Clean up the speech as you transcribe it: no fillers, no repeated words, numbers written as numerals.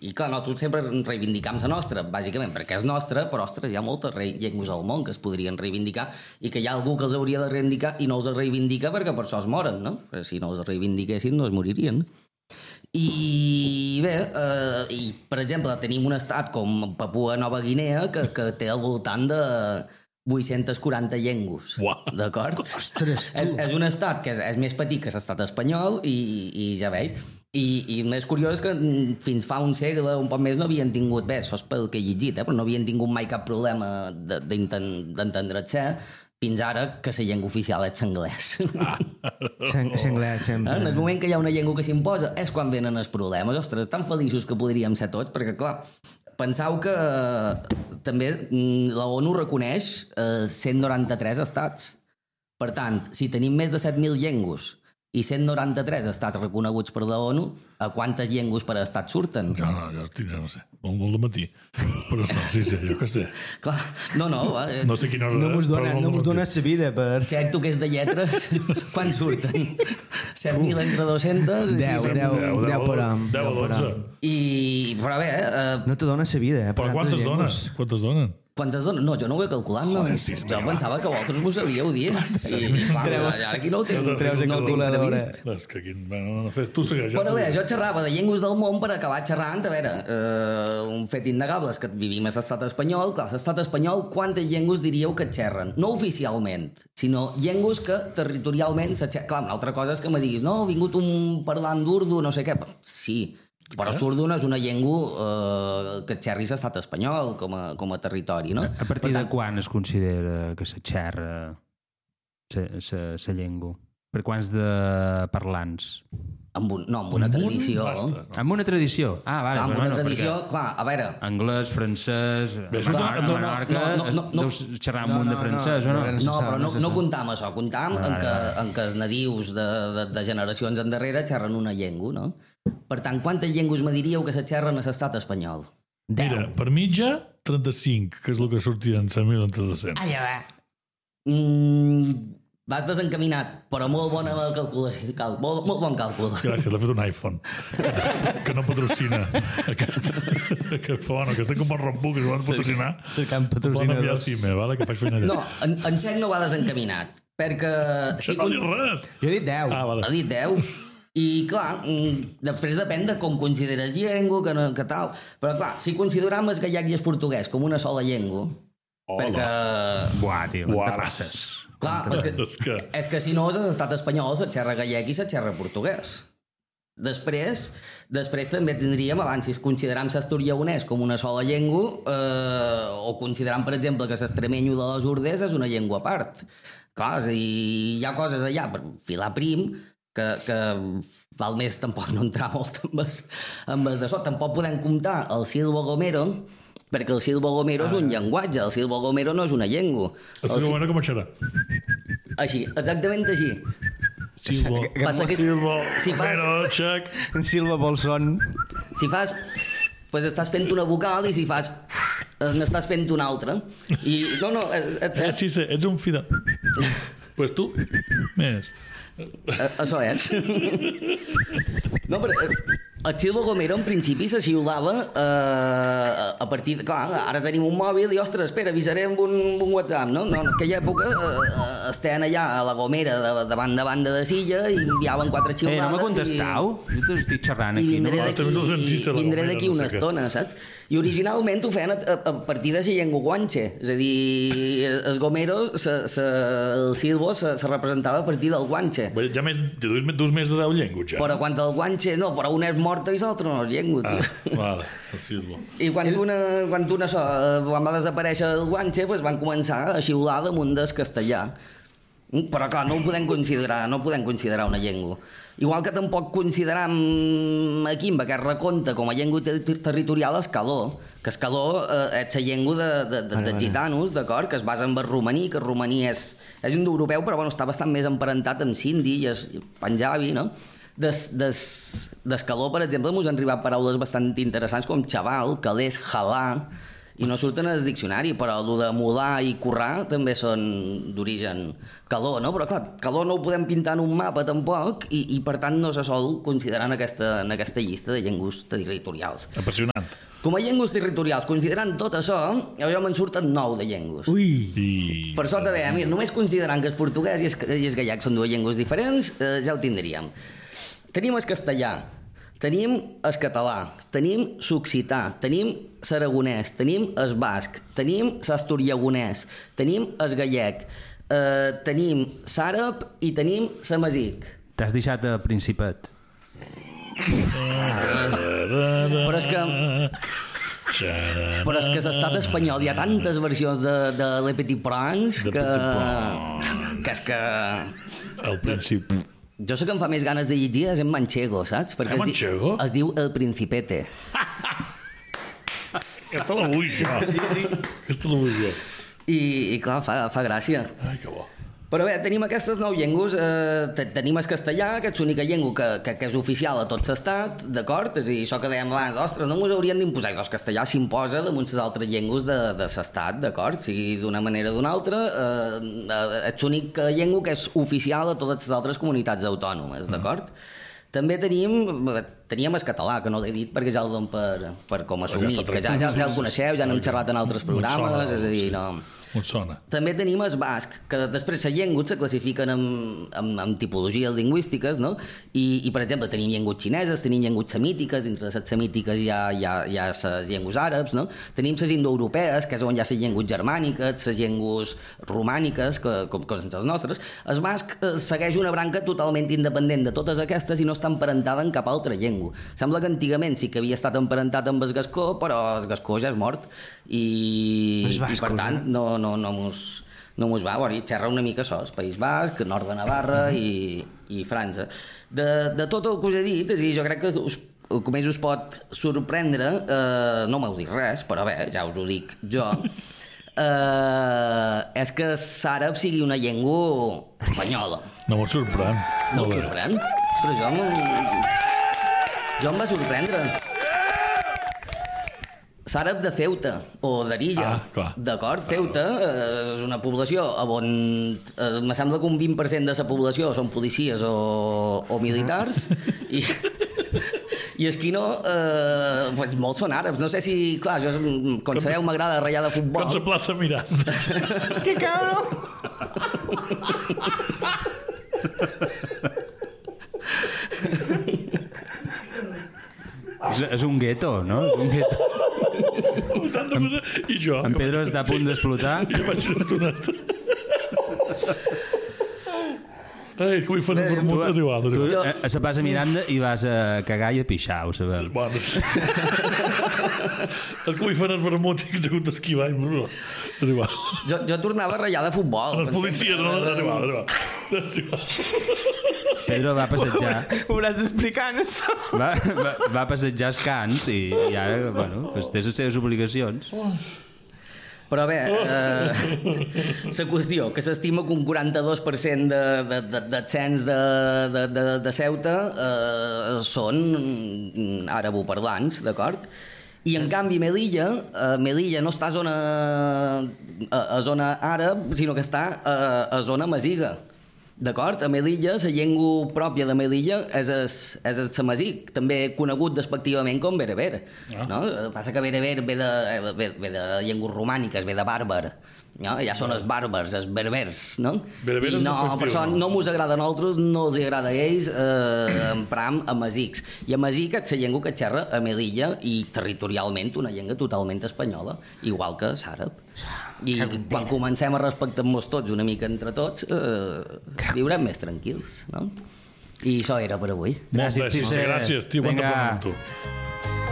I clar, nosaltres sempre reivindicam la nostra, bàsicament perquè és nostra, però ostres, hi ha moltes llengües al món que es podrien reivindicar i que hi ha algú que els hauria de reivindicar i no els reivindica perquè per això es moren, no? Perquè si no els reivindiquessin no es moririen. I bé, per exemple, tenim un estat com Papua Nova Guinea que té al voltant de 840 llengües, d'acord? Ostres, és un estat que és més petit que l'estat espanyol i ja veus. I el més curiós és que fins fa un segle, un poc més, no havien tingut, bé, això és pel que he llegit, però no havien tingut mai cap problema d'entendre-se, fins ara que la llengua oficial és l'anglès. L'anglès sempre. En el moment que hi ha una llengua que s'imposa és quan venen els problemes. Ostres, tan feliços que podríem ser tots, perquè clar, penseu que també la ONU reconeix 193 estats. Per tant, si tenim més de 7.000 llengües i 193 estats reconeguts per la ONU, a quantes llengües per estat surten? Ja no sé, molt de matí. Però sí, jo què sé. Clar, no sé quina hora no mos dona la vida per... Xec, tu que és de lletres, quan surten? 7.000 entre 200? 10 per hom. 10 o 12. Però bé... No te dona la vida, però quantes donen? Quantes dones? No, jo no ho he calculat, no. Jo pensava que vosaltres m'ho sabíeu dir. I ara aquí no ho tinc previst. És que aquí, no fes, tu segueix. Però bé, jo xerrava de llengües del món per acabar xerrant, a veure, un fet innegable és que vivim a l'estat espanyol. Clar, l'estat espanyol, quantes llengües diríeu que xerren? No oficialment, sinó llengües que territorialment s'aixerren. Clar, una altra cosa és que me diguis, no, ha vingut un parlant d'urdu, no sé què. Sí, però l'urdu no és una llengua que xerri l'estat espanyol com a territori, no? A partir de quan es considera que se xerra la llengua? Per quants de parlants? Amb una tradició. Amb una tradició? Ah, vale. Amb una tradició, clar, a veure... Anglès, francès... A Menorca deus xerrar un munt de francès, o no? No, però no comptam això. Comptam en que els nadius de generacions endarrere xerren una llengua, no? Per tant, quantes llengües me diríeu que se xerren a l'estat espanyol? Mira, per mitja, 35, que és el que sortia en 100.000 entre 200. Allà va. Vas desencaminat, però molt bona calculació, molt bon càlcul. Gràcies, l'ha fet un iPhone, que no patrocina aquest fon, que estem com el Rambo, que van patrocinar. Cercant patrocinadors. Vale, que faig feina allà. No, en Xec no va desencaminat, perquè... No ha dit res. Jo he dit 10. Vale. Ha dit 10. I clar, després depèn de com consideres llengua, que tal. Però clar, si consideram el gallec i el portuguès com una sola llengua, perquè... Buah, tio, on te passes? Clar, és que si no és l'estat espanyol, se xerra gallec i se xerra portuguès. Després també tindríem, abans, si consideram l'asturieonès com una sola llengua, o consideram, per exemple, que l'extremenyo de les Urdes és una llengua a part. Clar, hi ha coses allà per filar prim, que val més tampoc no entrar molt amb el d'això. Tampoc podem comptar el Silvo Gomero, perquè el Silvo Gomero és un llenguatge, el Silvo Gomero no és una llengua. El Silvo Gomero com a xerrar? Així, exactament així. Silvo Gomero, xec. Silvo Bolson. Si fas... Pues estàs fent una vocal i si fas... n'estàs fent una altra. I no, Sí, ets un fida. Pues tu, més... Això és. No, però el Silvo Gomero en principi se xiulava a partir de... Clar, ara tenim un mòbil i, ostres, espera, avisaré amb un WhatsApp, no? No, en aquella època estaven allà a la Gomera de banda de Silla i enviaven 4 xiulades. No m'ha contestau? Jo estic xerrant aquí. I vindré d'aquí una estona, saps? I originalment ho feien a partir de la llengua guanxe. És a dir, el Gomero, el Silvo se representava a partir del guanxe. Ja dus més de 10 llengües, ja. Però quan el guanxe... No, però una és morta i l'altra no és llengua, tio. Vale, el Silvo. I quan va desaparèixer el guanxe, pues van començar a xiular damunt del castellà. Però clar, no ho podem considerar una llengua. Igual que tampoc consideram aquí en aquest recompte com a llengua territorial escaló, que escaló és la llengua de gitanos, d'acord, que es basa en el romaní, que el romaní és indoeuropeu, però bueno, està bastant més emparentat amb sindhi i panjabi, no? D'escaló, per exemple, ens han arribat paraules bastant interessants com xaval, calés, halà, i no surten al diccionari, però el de mudar i currar també són d'origen caló, no? Però clar, caló no ho podem pintar en un mapa tampoc i per tant no se sol considerar en aquesta llista de llengües territorials. Apassionant. Com a llengües territorials, considerant tot això, jo me'n surten 9 de llengües. Per sort, mira, només considerant que el portuguès i el gallec són dues llengües diferents, ja ho tindríem. Tenim el castellà, tenim el català, tenim l'occità, tenim l'aragonès, tenim el basc, tenim l'asturiagonès, tenim el gallec, tenim l'àrab i tenim l'amazic. T'has deixat el Principat. Però és que l'estat espanyol hi ha tantes versions de Le Petit Prince que és que... Al principi. Jo sé que em fa més ganes de llegir és en manchego, saps? Perquè manchego? Es diu El Principete. Aquesta la vull jo. Aquesta la vull jo. I clar, fa gràcia. Ai, que bo. Però bé, tenim aquestes 9 llengües, tenim el castellà, que és l'única llengua que és oficial a tot l'estat, d'acord? És a dir, això que dèiem abans, ostres, no ens haurien d'imposar, el castellà s'imposa damunt les altres llengües de l'estat, d'acord? Sigui d'una manera o d'una altra, és l'única llengua que és oficial a totes les altres comunitats autònomes, d'acord? També teníem el català, que no l'he dit perquè ja el dono per com assumit, que ja el coneixeu, ja n'hem xerrat en altres programes, és a dir, no... Sona. També tenim el basc, que després les llengües se classifiquen en tipologies lingüístiques, no? I per exemple, tenim llengües xineses, tenim llengües semítiques, dintre de les semítiques hi ha les llengües àrabs, no? Tenim les indoeuropees, que és on hi ha les llengües germàniques, les llengües romàniques, com són les nostres. El basc segueix una branca totalment independent de totes aquestes i no està emparentada en cap altra llengua. Sembla que antigament sí que havia estat emparentat amb el gascó, però el gascó ja és mort i per tant no mos va, bueno, xerra una mica això, el País Basc, nord de Navarra i França. De tot el que us he dit, és a dir, jo crec que el que més us pot sorprendre, no m'heu dit res, però bé, ja us ho dic jo, és que l'àrab sigui una llengua espanyola. No m'ho sorprèn. No m'ho sorprèn? Ostres, jo em va sorprendre. L'àrab de Ceuta, o d'Arija, d'acord? Ceuta és una població on me sembla que un 20% de la població són policies o militars i els que no, pues molts són àrabs. No sé si, clar, jo, com sabeu, m'agrada ratllar de futbol. Com la plaça Miranda. Que cabró! És un gueto, no? És un gueto. I jo. En Pedro està a punt d'explotar. Jo vaig una estoneta. Ai, que vull fer una vermut, és igual. Tu se passa Miranda i vas a cagar i a pixar, ho sabem. Bueno, el que vull fer és vermut i que s'ha hagut d'esquivar. És igual. Jo tornava a ratllar de futbol. Les policies, no? És igual. Pedro va passejar. Ho hauràs d'explicar, no? Va passejar els cants i ara, bueno, pues té les seves obligacions. Però bé, la qüestió, que s'estima que un 42% del cens de Ceuta són àraboparlants, d'acord? I en canvi Melilla no està a zona àrab, sinó que està a zona amaziga. D'acord? A Melilla, la llengua pròpia de Melilla és el samazic, també conegut despectivament com bereber. No? Passa que bereber ve de llengües romàniques, ve de bàrbar. No? Ja són els bàrbars, els berbers, no? I no, per això no mos agrada a nosaltres, no els agrada a ells emprar amazics. I amazic és la llengua que xerra a Melilla i territorialment una llengua totalment espanyola, igual que l'àrab. I quan comencem a respectar-nos tots una mica entre tots, viurem més tranquils, no? I això era per avui. Gràcies, tio, quanta per tu.